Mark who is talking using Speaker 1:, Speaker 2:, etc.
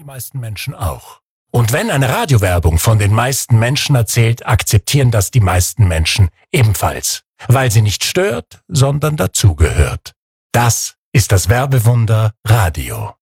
Speaker 1: meisten Menschen auch. Und wenn eine Radiowerbung von den meisten Menschen erzählt, akzeptieren das die meisten Menschen ebenfalls, weil sie nicht stört, sondern dazugehört. Das ist das Werbewunder Radio.